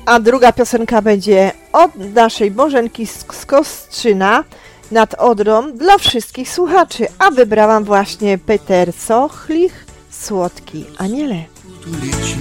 A druga piosenka będzie od naszej Bożenki z Kostrzyna nad Odrą dla wszystkich słuchaczy, a wybrałam właśnie Peter Sochlich, Słodki Aniele. Utulić